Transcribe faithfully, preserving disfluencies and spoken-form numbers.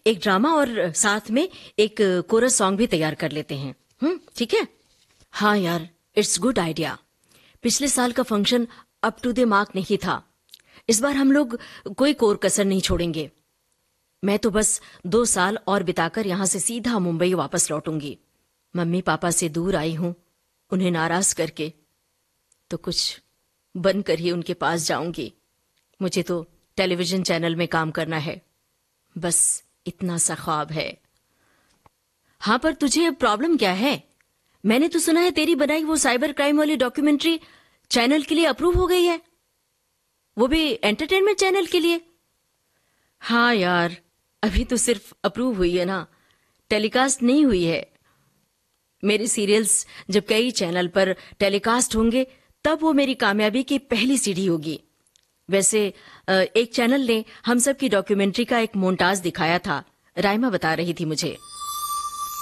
एक ड्रामा और साथ में एक कोरस सॉन्ग भी तैयार कर लेते हैं। हम्म ठीक है? हाँ यार, इट्स गुड आइडिया। पिछले साल का function up to the mark नहीं था। इस बार हम लोग कोई कोर कसर नहीं छोड़ेंगे। मैं तो बस दो साल और बिताकर यहाँ से सीधा मुंबई वापस लौटूंगी। मम्मी पापा से दूर आई हूं, उन्हें नाराज करके, तो कुछ बनकर ही उनके पास जाऊंगी। मुझे तो टेलीविजन चैनल में काम करना है, बस इतना सा ख्वाब है। हाँ, पर तुझे अब प्रॉब्लम क्या है? मैंने तो सुना है तेरी बनाई वो साइबर क्राइम वाली डॉक्यूमेंट्री चैनल के लिए अप्रूव हो गई है, वो भी एंटरटेनमेंट चैनल के लिए। हाँ यार, अभी तो सिर्फ अप्रूव हुई है ना, टेलीकास्ट नहीं हुई है। मेरे सीरियल्स जब कई चैनल पर टेलीकास्ट होंगे तब वो मेरी कामयाबी की पहली सीढ़ी होगी। वैसे एक चैनल ने हम सब की डॉक्यूमेंट्री का एक मोन्टाज दिखाया था, राइमा बता रही थी मुझे।